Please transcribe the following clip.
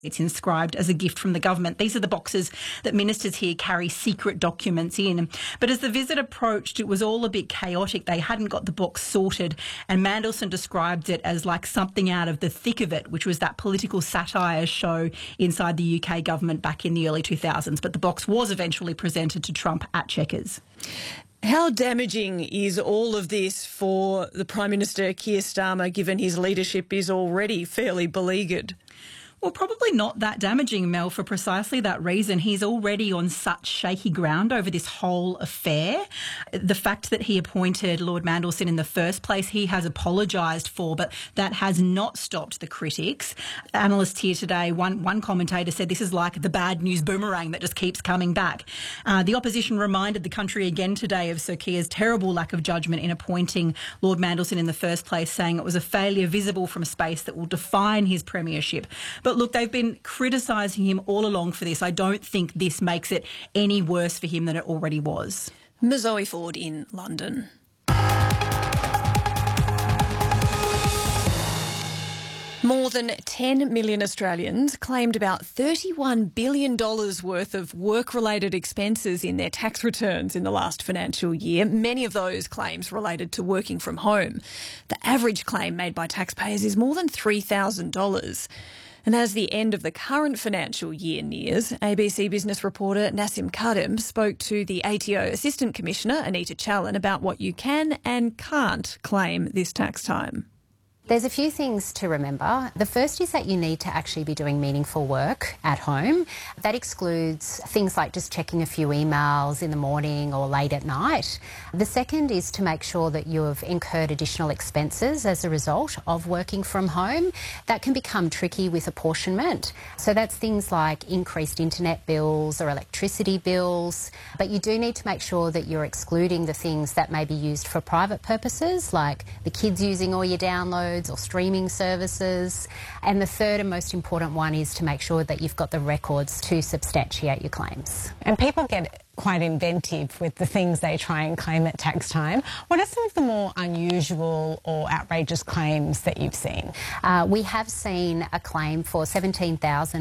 It's inscribed as a gift from the government. These are the boxes that ministers here carry secret documents in. But as the visit approached, it was all a bit chaotic. They hadn't got the box sorted, and Mandelson described it as like something out of The Thick of It, which was that political satire show inside the UK government back in the early 2000s. But the box was eventually presented to Trump at Chequers. How damaging is all of this for the Prime Minister Keir Starmer, given his leadership is already fairly beleaguered? Well, probably not that damaging, Mel, for precisely that reason. He's already on such shaky ground over this whole affair. The fact that he appointed Lord Mandelson in the first place, he has apologised for, but that has not stopped the critics. Analysts here today, one commentator said this is like the bad news boomerang that just keeps coming back. The opposition reminded the country again today of Sir Keir's terrible lack of judgment in appointing Lord Mandelson in the first place, saying it was a failure visible from space that will define his premiership. But look, they've been criticising him all along for this. I don't think this makes it any worse for him than it already was. Zoe Ford in London. More than 10 million Australians claimed about $31 billion worth of work-related expenses in their tax returns in the last financial year. Many of those claims related to working from home. The average claim made by taxpayers is more than $3,000. And as the end of the current financial year nears, ABC Business reporter Nassim Kadem spoke to the ATO Assistant Commissioner Anita Challen about what you can and can't claim this tax time. There's a few things to remember. The first is that you need to actually be doing meaningful work at home. That excludes things like just checking a few emails in the morning or late at night. The second is to make sure that you have incurred additional expenses as a result of working from home. That can become tricky with apportionment. So that's things like increased internet bills or electricity bills. But you do need to make sure that you're excluding the things that may be used for private purposes, like the kids using all your downloads or streaming services. And the third and most important one is to make sure that you've got the records to substantiate your claims. And people get quite inventive with the things they try and claim at tax time. What are some of the more unusual or outrageous claims that you've seen? We have seen a claim for $17,000